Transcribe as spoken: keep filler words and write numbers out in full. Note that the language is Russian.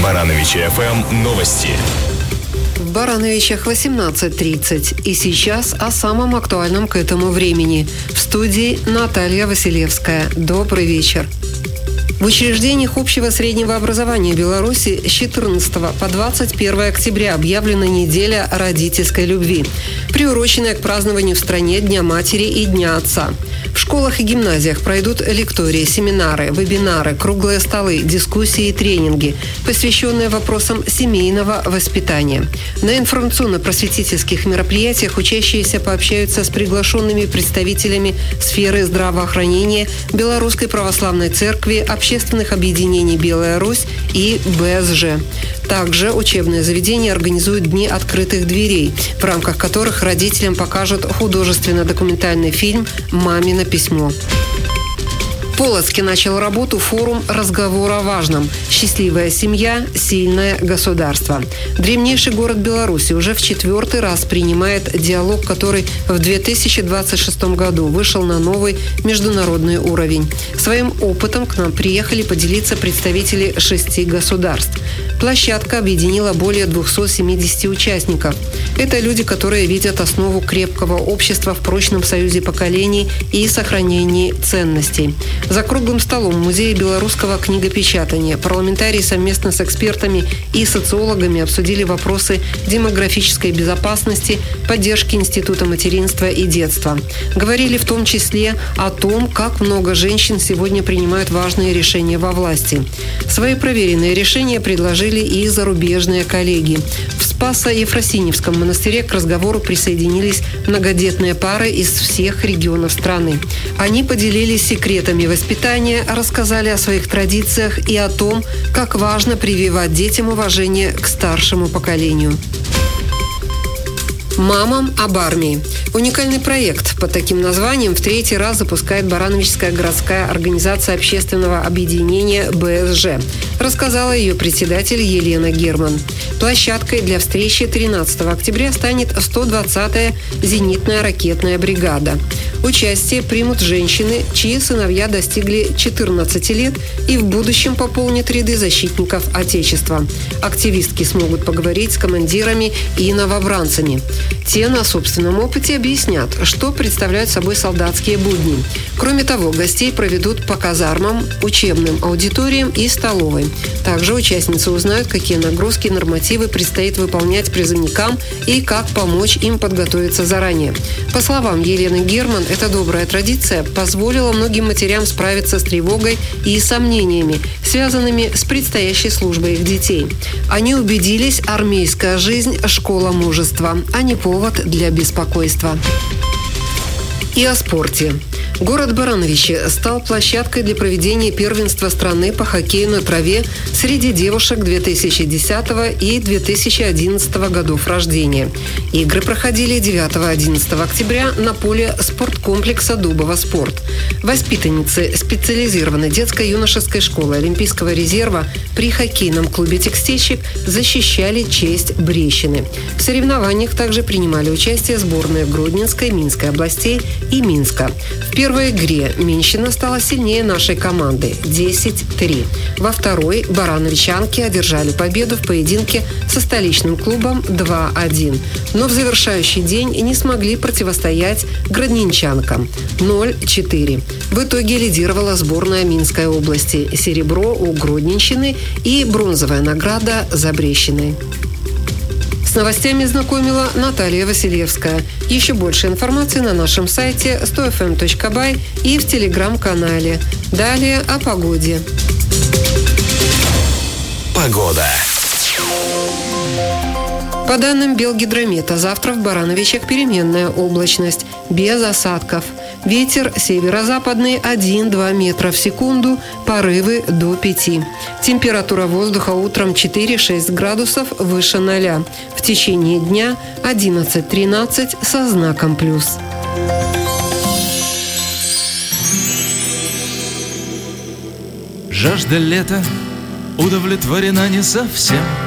Барановичи эф эм новости. В Барановичах восемнадцать тридцать. И сейчас о самом актуальном к этому времени. В студии Наталья Василевская. Добрый вечер. В учреждениях общего среднего образования Беларуси с четырнадцатого по двадцать первое октября объявлена неделя родительской любви, приуроченная к празднованию в стране Дня матери и Дня отца. В школах и гимназиях пройдут лектории, семинары, вебинары, круглые столы, дискуссии и тренинги, посвященные вопросам семейного воспитания. На информационно-просветительских мероприятиях учащиеся пообщаются с приглашенными представителями сферы здравоохранения, Белорусской православной церкви, общественных объединений «Белая Русь» и бэ эс жэ. Также учебные заведения организуют дни открытых дверей, в рамках которых родителям покажут художественно-документальный фильм «Мамино письмо». В Полоцке начал работу форум «Разговор о важном. Счастливая семья. Сильное государство». Древнейший город Беларуси уже в четвертый раз принимает диалог, который в две тысячи двадцать шестом году вышел на новый международный уровень. Своим опытом к нам приехали поделиться представители шести государств. Площадка объединила более двухсот семидесяти участников. Это люди, которые видят основу крепкого общества в прочном союзе поколений и сохранении ценностей. За круглым столом в Музее белорусского книгопечатания парламентарии совместно с экспертами и социологами обсудили вопросы демографической безопасности, поддержки Института материнства и детства. Говорили в том числе о том, как много женщин сегодня принимают важные решения во власти. Свои проверенные решения предложили и зарубежные коллеги. В Спасо-Ефросиньевском монастыре к разговору присоединились многодетные пары из всех регионов страны. Они поделились секретами воспитания, рассказали о своих традициях и о том, как важно прививать детям уважение к старшему поколению. «Мамам об армии». Уникальный проект под таким названием в третий раз запускает Барановичская городская организация общественного объединения бэ эс жэ, рассказала ее председатель Елена Герман. Площадкой для встречи тринадцатого октября станет сто двадцатая зенитная ракетная бригада. Участие примут женщины, чьи сыновья достигли четырнадцати лет и в будущем пополнят ряды защитников Отечества. Активистки смогут поговорить с командирами и новобранцами. Те на собственном опыте объяснят, что представляют собой солдатские будни. Кроме того, гостей проведут по казармам, учебным аудиториям и столовой. Также участницы узнают, какие нагрузки и нормативы предстоит выполнять призывникам и как помочь им подготовиться заранее. По словам Елены Герман, эта добрая традиция позволила многим матерям справиться с тревогой и сомнениями, связанными с предстоящей службой их детей. Они убедились, армейская жизнь – школа мужества, а не повод для беспокойства. И о спорте. Город Барановичи стал площадкой для проведения первенства страны по хоккею на траве среди девушек две тысячи десятого и две тысячи одиннадцатого годов рождения. Игры проходили девятого-одиннадцатого октября на поле спорткомплекса «Дубово Спорт». Воспитанницы специализированной детско-юношеской школы Олимпийского резерва при хоккейном клубе «Текстильщик» защищали честь Брещины. В соревнованиях также принимали участие сборные Гродненской, Минской областей и Минска. В первой игре Минщина стала сильнее нашей команды – десять три. Во второй барановичанки одержали победу в поединке со столичным клубом два один. Но в завершающий день не смогли противостоять гродненчанкам – ноль четыре. В итоге лидировала сборная Минской области – серебро у Гродненщины и бронзовая награда за Брещиной. С новостями знакомила Наталья Василевская. Еще больше информации на нашем сайте сто эф эм точка бай и в телеграм-канале. Далее о погоде. Погода. По данным Белгидромета, завтра в Барановичах переменная облачность, без осадков. Ветер северо-западный один-два метра в секунду, порывы до пяти. Температура воздуха утром четыре-шесть градусов выше ноля. В течение дня одиннадцать-тринадцать со знаком плюс. Жажда лета удовлетворена не совсем.